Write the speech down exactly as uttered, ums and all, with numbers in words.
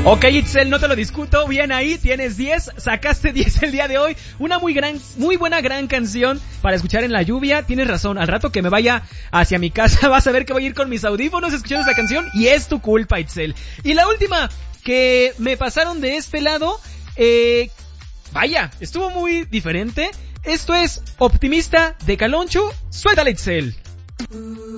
Ok, Itzel, no te lo discuto, bien ahí, tienes diez, sacaste diez el día de hoy, una muy gran, muy buena gran canción para escuchar en la lluvia, tienes razón, al rato que me vaya hacia mi casa vas a ver que voy a ir con mis audífonos escuchando esa canción y es tu culpa, Itzel. Y la última que me pasaron de este lado, eh, vaya, estuvo muy diferente, esto es Optimista de Caloncho, suéltale, Itzel.